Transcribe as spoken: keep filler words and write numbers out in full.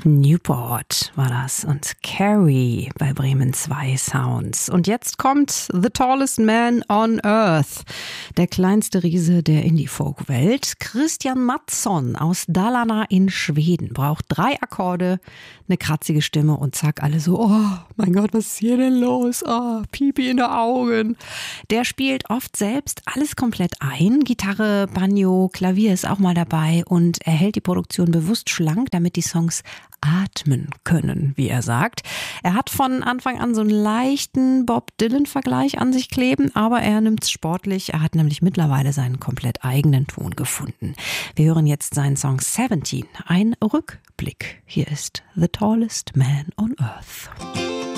Newport war das und Carrie bei Bremen zwei Sounds. Und jetzt kommt The Tallest Man on Earth, der kleinste Riese der Indie-Folk-Welt. Christian Mattsson aus Dalarna in Schweden braucht drei Akkorde, eine kratzige Stimme und zack, alle so, oh mein Gott, was ist hier denn los? Oh, Pipi in den Augen. Der spielt oft selbst alles komplett ein. Gitarre, Banjo, Klavier ist auch mal dabei und er hält die Produktion bewusst schlank, damit die Songs atmen können, wie er sagt. Er hat von Anfang an so einen leichten Bob Dylan-Vergleich an sich kleben, aber er nimmt es sportlich. Er hat nämlich mittlerweile seinen komplett eigenen Ton gefunden. Wir hören jetzt seinen Song siebzehn, ein Rückblick. Hier ist The Tallest Man on Earth.